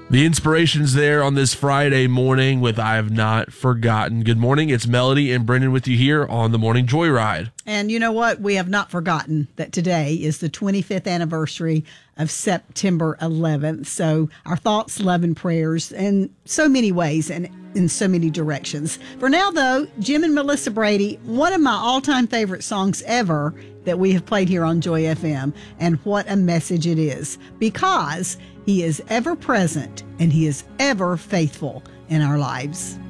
The inspiration's there on this Friday morning with I Have Not Forgotten. Good morning. It's Melody and Brendan with you here on the Morning Joyride. And you know what? We have not forgotten that today is the 25th anniversary of September 11th. So our thoughts, love, and prayers in so many ways and in so many directions. For now, though, Jim and Melissa Brady, one of my all-time favorite songs ever that we have played here on Joy FM. And what a message it is, because He is ever present and He is ever faithful in our lives.